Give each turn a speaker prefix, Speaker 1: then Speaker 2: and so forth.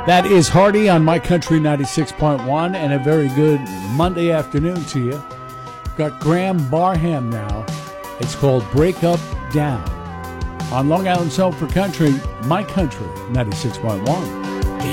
Speaker 1: That is Hardy on My Country 96.1, and a very good Monday afternoon to you. Got Graham Barham now. It's called Break Up Down. On Long Island's Home for Country, My Country 96.1.